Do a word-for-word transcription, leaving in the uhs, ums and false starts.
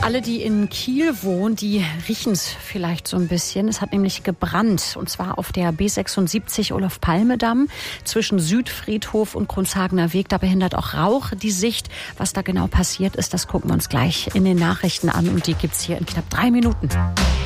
Alle, die in Kiel wohnen, die riechen es vielleicht so ein bisschen. Es hat nämlich gebrannt, und zwar auf der B sechsundsiebzig Olof-Palme-Damm zwischen Südfriedhof und Kronshagener Weg. Da behindert auch Rauch die Sicht. Was da genau passiert ist, das gucken wir uns gleich in den Nachrichten an, und die gibt's hier in knapp drei Minuten.